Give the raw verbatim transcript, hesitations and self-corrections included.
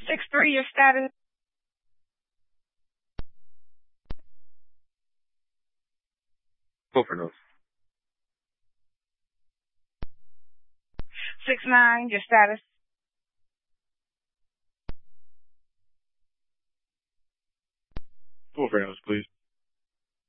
Six three, your status. Four for nose. Six nine, your status. Four for nose, please.